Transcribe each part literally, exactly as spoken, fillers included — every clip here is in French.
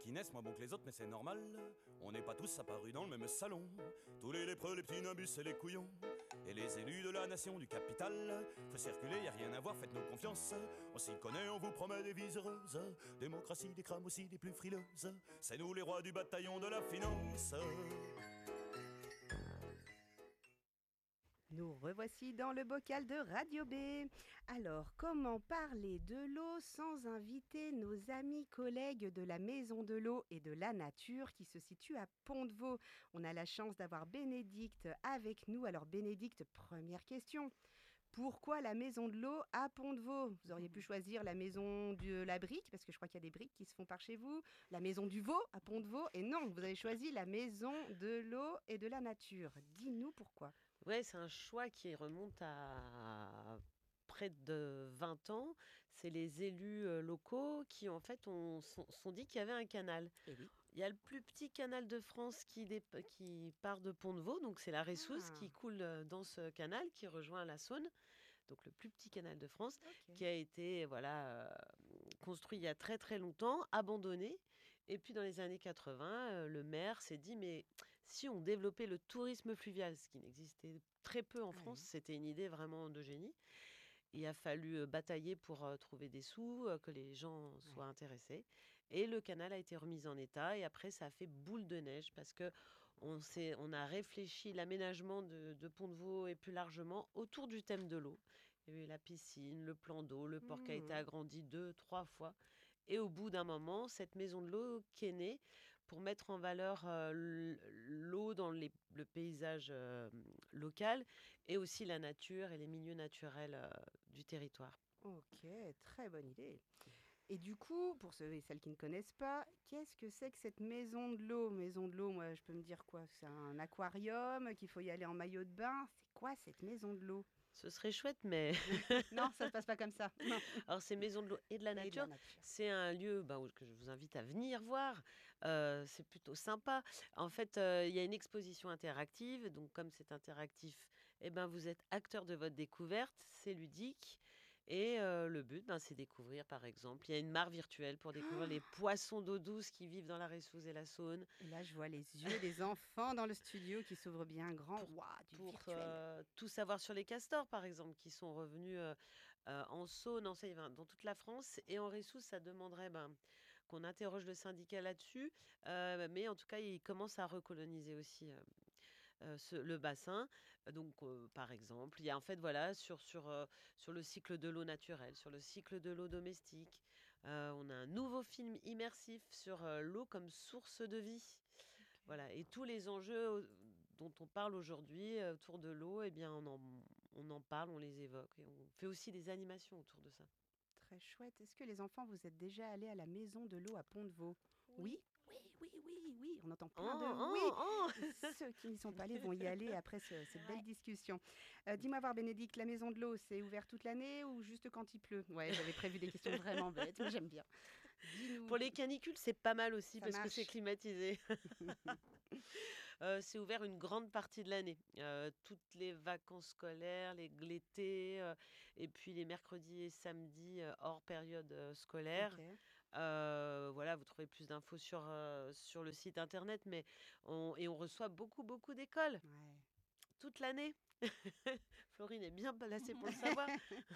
qui naissent moins bons que les autres, mais c'est normal. On n'est pas tous apparus dans le même salon. Tous les lépreux, les petits nimbus et les couillons. Et les élus de la nation du capital. Faut circuler, y a rien à voir, faites-nous confiance. On s'y connaît, on vous promet des vies heureuses. Démocratie, des crâmes aussi, des plus frileuses. C'est nous les rois du bataillon de la finance. Nous revoici dans le bocal de Radio B. Alors, comment parler de l'eau sans inviter nos amis collègues de la Maison de l'eau et de la nature qui se situe à Pont-de-Vaux? On a la chance d'avoir Bénédicte avec nous. Alors Bénédicte, première question. Pourquoi la Maison de l'eau à Pont-de-Vaux? Vous auriez pu choisir la Maison de la brique, parce que je crois qu'il y a des briques qui se font par chez vous, la Maison du veau à Pont-de-Vaux, et non, vous avez choisi la Maison de l'eau et de la nature. Dis-nous pourquoi. Ouais, c'est un choix qui remonte à près de vingt ans. C'est les élus euh, locaux qui, en fait, ont sont, sont dit qu'il y avait un canal. Eh oui. Il y a le plus petit canal de France qui, dép- qui part de Pont-de-Vaux, donc c'est la Ressousse Ah. qui coule euh, dans ce canal, qui rejoint la Saône, donc le plus petit canal de France, Ok. qui a été voilà, euh, construit il y a très très longtemps, abandonné. Et puis dans les années quatre-vingts, euh, le maire s'est dit, mais si on développait le tourisme fluvial, ce qui n'existait très peu en Ouais. France, c'était une idée vraiment de génie. Il a fallu euh, batailler pour euh, trouver des sous, euh, que les gens soient Ouais. intéressés. Et le canal a été remis en état. Et après, ça a fait boule de neige parce que on, s'est- on a réfléchi l'aménagement de, de Pont-de-Vaux et plus largement autour du thème de l'eau. Il y a eu la piscine, le plan d'eau, le port qui a été Mhm. agrandi deux, trois fois. Et au bout d'un moment, cette maison de l'eau qui est née pour mettre en valeur euh, l- l'eau dans les- le paysage euh, local et aussi la nature et les milieux naturels euh, du territoire. Ok, très bonne idée. Et du coup, pour ceux et celles qui ne connaissent pas, qu'est-ce que c'est que cette maison de l'eau? Maison de l'eau, moi, je peux me dire quoi? C'est un aquarium, qu'il faut y aller en maillot de bain. C'est quoi cette maison de l'eau? Ce serait chouette, mais Non, ça se passe pas comme ça. Non. alors ces maisons de l'eau et de la Et de la nature, nature. c'est un lieu bah, où- que je vous invite à venir voir. Euh, c'est plutôt sympa. En fait, euh, il y a une exposition interactive. Donc, comme c'est interactif, eh ben, vous êtes acteur de votre découverte. C'est ludique. Et euh, le but, ben, c'est découvrir, par exemple, il y a une mare virtuelle pour découvrir les poissons d'eau douce qui vivent dans la Ressousse et la Saône. Et là, je vois les yeux des enfants dans le studio qui s'ouvrent bien grand. Pour, Waouh, du pour virtuel. euh, tout savoir sur les castors, par exemple, qui sont revenus euh, euh, en Saône, en Seine, enfin, dans toute la France. Et en Ressousse, ça demanderait ben, qu'on interroge le syndicat là-dessus. Euh, mais en tout cas, ils commencent à recoloniser aussi euh, euh, ce- le bassin. Donc, euh, par exemple, il y a en fait, voilà, sur, sur, euh, sur le cycle de l'eau naturelle, sur le cycle de l'eau domestique. Euh, on a un nouveau film immersif sur euh, l'eau comme source de vie. Voilà, et tous les enjeux au- dont on parle aujourd'hui euh, autour de l'eau, eh bien, on en, on en parle, on les évoque et on fait aussi des animations autour de ça. Très chouette. Est-ce que les enfants, vous êtes déjà allés à la maison de l'eau à Pont-de-Vaux? Oui. Oui, oui, oui, oui, oui. On entend plein de Oh, oui. oh, Et oh. ceux qui n'y sont pas allés vont y aller après ce- cette belle Ouais. discussion. Euh, dis-moi voir, Bénédicte, la maison de l'eau, c'est ouvert toute l'année ou juste quand il pleut? Ouais, j'avais prévu des questions vraiment bêtes, mais j'aime bien. Dis-nous, Pour les canicules, c'est pas mal aussi ça parce que c'est marche? climatisé. Euh, c'est ouvert une grande partie de l'année. Euh, toutes les vacances scolaires, les l'été, euh, et puis les mercredis et samedis euh, hors période euh, scolaire. Ok. Euh, voilà, vous trouvez plus d'infos sur, euh, sur le site internet, mais on, et on reçoit beaucoup, beaucoup d'écoles Ouais. toute l'année. Florine est bien placée pour le savoir.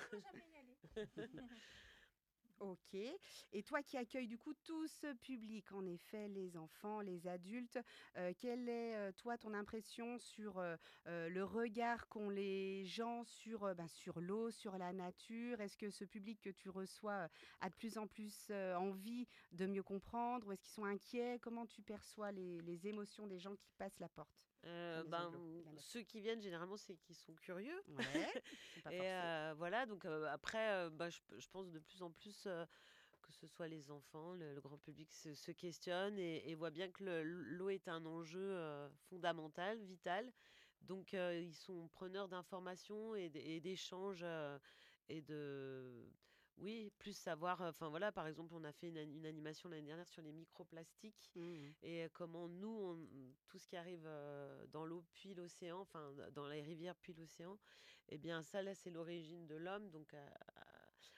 Ok. Et toi qui accueilles du coup tout ce public, en effet, les enfants, les adultes, euh, quelle est euh, toi ton impression sur euh, euh, le regard qu'ont les gens sur, euh, ben, sur l'eau, sur la nature? Est-ce que ce public que tu reçois euh, a de plus en plus euh, envie de mieux comprendre ou est-ce qu'ils sont inquiets? Comment tu perçois les, les émotions des gens qui passent la porte de la Euh, maison de l'eau et ben, de la ceux nature? qui viennent, généralement, c'est qui sont curieux. Ouais, ils sont pas Et forcés. euh, voilà, donc euh, après, euh, bah, je, je pense de plus en plus euh, que ce soit les enfants, le, le grand public se, se questionne et, et voit bien que le- l'eau est un enjeu euh, fondamental, vital. Donc, euh, ils sont preneurs d'informations et, d- et d'échanges euh, et de, oui, plus savoir. Enfin voilà, par exemple, on a fait une, an- une animation l'année dernière sur les microplastiques Mhm. et comment nous, on- tout ce qui arrive euh, dans l'eau puis l'océan, enfin dans les rivières puis l'océan, eh bien ça là, c'est l'origine de l'homme, donc à, à-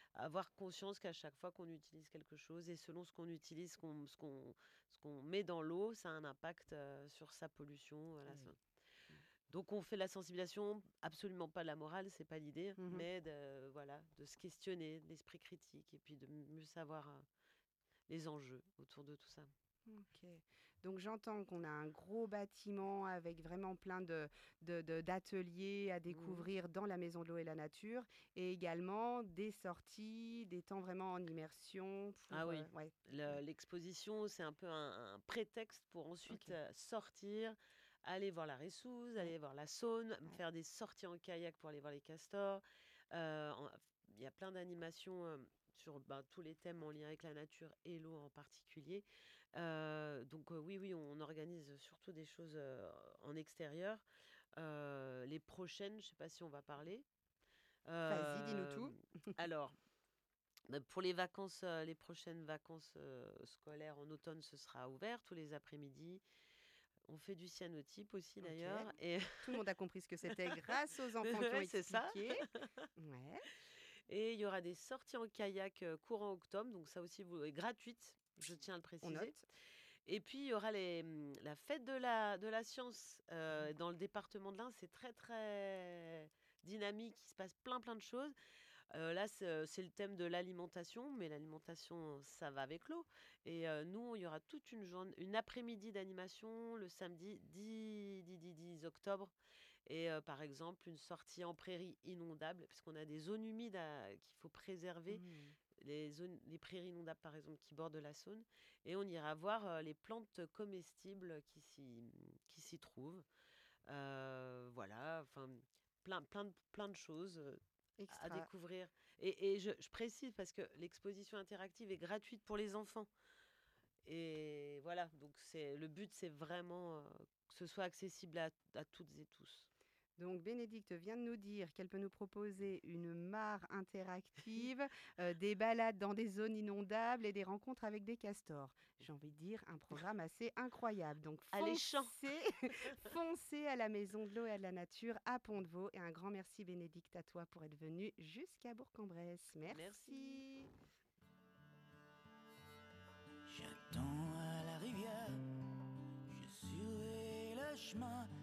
avoir conscience qu'à chaque fois qu'on utilise quelque chose et selon ce qu'on utilise, ce qu'on, ce qu'on, ce qu'on met dans l'eau, ça a un impact euh, sur sa pollution. Voilà, ça. Oui. Donc on fait la sensibilisation, absolument pas la morale, c'est pas l'idée, Mhm. mais de, voilà, de se questionner, l'esprit critique et puis de mieux savoir euh, les enjeux autour de tout ça. Ok. Donc j'entends qu'on a un gros bâtiment avec vraiment plein de, de- de- d'ateliers à Mhm. découvrir dans la Maison de l'eau et la nature et également des sorties, des temps vraiment en immersion Ah pour... euh, oui, ouais, le- ouais, l'exposition, c'est un peu un, un prétexte pour ensuite ok. euh, sortir, aller voir la Ressouze, Ouais, aller voir la Saône, ouais. faire des sorties en kayak pour aller voir les castors. Euh, en- Il y a plein d'animations euh, sur ben, tous les thèmes en lien avec la nature et l'eau en particulier. Euh, donc euh, oui, oui, on organise surtout des choses euh, en extérieur. Euh, les prochaines, je ne sais pas si on va parler. Vas-y, dis-nous Euh, tout. alors, bah, pour les vacances, euh, les prochaines vacances euh, scolaires en automne, ce sera ouvert tous les après-midi. On fait du cyanotype aussi Ok. d'ailleurs. Et Tout le monde a compris ce que c'était grâce aux enfants qui ont ouais, c'est ça. expliqué. Ouais, Et il y aura des sorties en kayak euh, courant octobre, donc ça aussi vous est gratuite, je tiens à le on préciser. note. Et puis il y aura les, hum, la fête de la, de la science euh, dans le département de l'Ain. C'est très très dynamique, il se passe plein plein de choses. Euh, là, c'est euh, c'est le thème de l'alimentation, mais l'alimentation, ça va avec l'eau. Et euh, nous, il y aura toute une journée, une après-midi d'animation le samedi dix, dix, dix, dix octobre. Et euh, par exemple, une sortie en prairie inondable, puisqu'on a des zones humides à- qu'il faut préserver, Hmm. les zones, les prairies inondables par exemple qui bordent la Saône. Et on ira voir euh, les plantes comestibles qui s'y, qui s'y trouvent. Euh, voilà, enfin, plein, plein, de, plein de choses euh, à Extra. découvrir. Et, et je, je précise parce que l'exposition interactive est gratuite pour les enfants. Et voilà, donc c'est le but, c'est vraiment euh, que ce soit accessible à, à toutes et tous. Donc Bénédicte vient de nous dire qu'elle peut nous proposer une mare interactive, euh, des balades dans des zones inondables et des rencontres avec des castors. J'ai envie de dire un programme assez incroyable. Donc Alléchant. foncez, foncez à la Maison de l'eau et de la nature à Pont-de-Vaux. Et un grand merci Bénédicte à toi pour être venue jusqu'à Bourg-en-Bresse. Merci. Merci. J'attends à la rivière, je surveille le chemin.